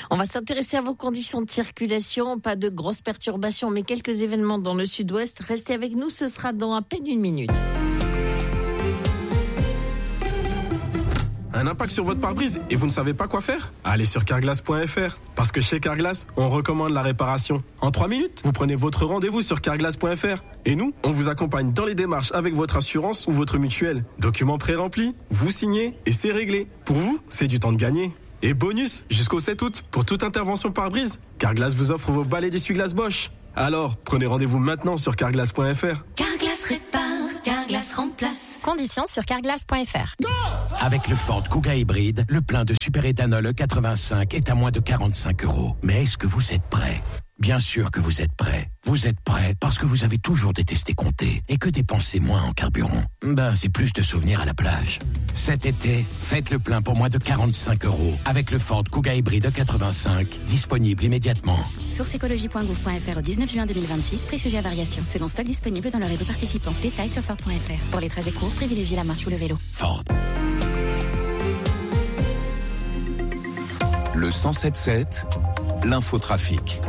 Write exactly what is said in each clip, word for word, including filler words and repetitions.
On va s'intéresser à vos conditions de circulation. Pas de grosses perturbations, mais quelques événements dans le sud-ouest. Restez avec nous, ce sera dans à peine une minute. Un impact sur votre pare-brise et vous ne savez pas quoi faire ? Allez sur carglass point f r. Parce que chez Carglass, on recommande la réparation. En trois minutes, vous prenez votre rendez-vous sur carglass point f r. Et nous, on vous accompagne dans les démarches avec votre assurance ou votre mutuelle. Documents pré-remplis, vous signez et c'est réglé. Pour vous, c'est du temps de gagner. Et bonus, jusqu'au sept août, pour toute intervention pare-brise, Carglass vous offre vos balais d'essuie-glace Bosch. Alors, prenez rendez-vous maintenant sur carglass point f r. Carglass répare, Carglass remplace. Conditions sur carglass point f r. Avec le Ford Kuga hybride, le plein de superéthanol E quatre-vingt-cinq est à moins de quarante-cinq euros. Mais est-ce que vous êtes prêts ? Bien sûr que vous êtes prêts. Vous êtes prêts parce que vous avez toujours détesté compter et que dépenser moins en carburant, ben c'est plus de souvenirs à la plage. Cet été, faites le plein pour moins de quarante-cinq euros avec le Ford Kuga hybride E quatre-vingt-cinq, disponible immédiatement. Source écologie point gouv point f r au dix-neuf juin deux mille vingt-six, prix sujet à variation, selon stock disponible dans le réseau participant. Détails sur ford point f r. Pour les trajets courts, privilégiez la marche ou le vélo. Ford. Le cent sept sept, l'infotrafic.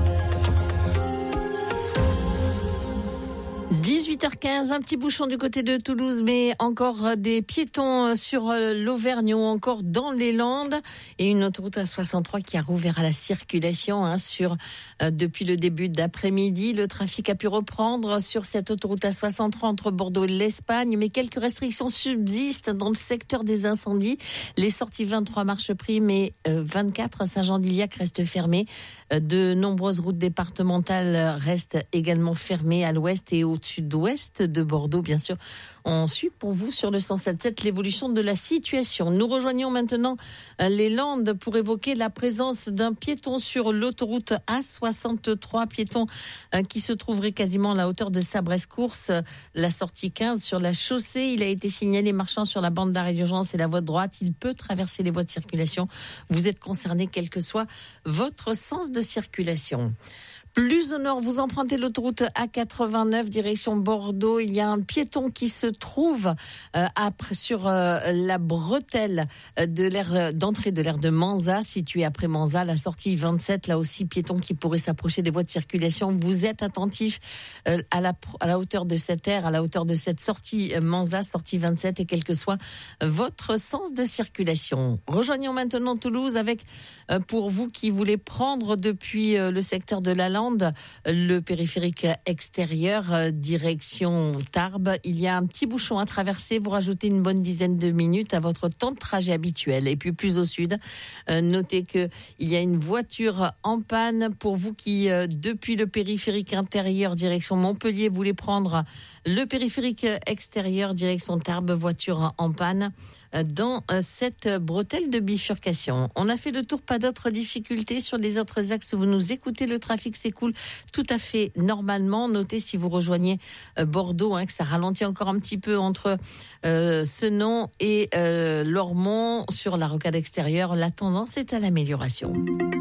dix-huit heures quinze, un petit bouchon du côté de Toulouse, mais encore des piétons sur l'Auvergne ou encore dans les Landes, et une autoroute A soixante-trois qui a rouvert à la circulation hein, sur euh, depuis le début d'après-midi. Le trafic a pu reprendre sur cette autoroute A soixante-trois entre Bordeaux et l'Espagne, mais quelques restrictions subsistent dans le secteur des incendies. Les sorties vingt-trois Marcheprime et euh, vingt-quatre Saint-Jean-d'Iliac restent fermées. Euh, de nombreuses routes départementales restent également fermées à l'ouest et au sud-ouest de Bordeaux, bien sûr. On suit pour vous sur le cent sept sept l'évolution de la situation. Nous rejoignons maintenant les Landes pour évoquer la présence d'un piéton sur l'autoroute A soixante-trois, piéton qui se trouverait quasiment à la hauteur de Sabresse-Course, la sortie quinze sur la chaussée. Il a été signalé marchant sur la bande d'arrêt d'urgence et la voie de droite. Il peut traverser les voies de circulation. Vous êtes concerné quel que soit votre sens de circulation. Plus au nord, vous empruntez l'autoroute A quatre-vingt-neuf direction Bordeaux. Il y a un piéton qui se trouve euh, après, sur euh, la bretelle de l'aire d'entrée de l'aire de Manzat, située après Manzat, la sortie vingt-sept. Là aussi, piéton qui pourrait s'approcher des voies de circulation. Vous êtes attentif euh, à la à la hauteur de cette aire, à la hauteur de cette sortie euh, Manzat, sortie vingt-sept, et quel que soit votre sens de circulation. Rejoignons maintenant Toulouse avec, euh, pour vous qui voulez prendre depuis euh, le secteur de la Lande, le périphérique extérieur, euh, direction Tarbes. Il y a un petit bouchon à traverser. Vous rajoutez une bonne dizaine de minutes à votre temps de trajet habituel. Et puis plus au sud, euh, notez que il y a une voiture en panne. Pour vous qui, euh, depuis le périphérique intérieur, direction Montpellier, voulez prendre le périphérique extérieur, direction Tarbes, voiture en panne dans cette bretelle de bifurcation. On a fait le tour, pas d'autres difficultés sur les autres axes où vous nous écoutez. Le trafic s'écoule tout à fait normalement. Notez si vous rejoignez Bordeaux hein, que ça ralentit encore un petit peu entre euh, Senon et euh, Lormont sur la rocade extérieure. La tendance est à l'amélioration.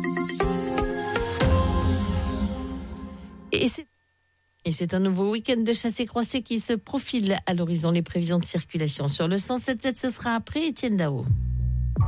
Et c'est Et c'est un nouveau week-end de chassé-croisé qui se profile à l'horizon. Les prévisions de circulation sur le cent sept sept, ce sera après Étienne Dao.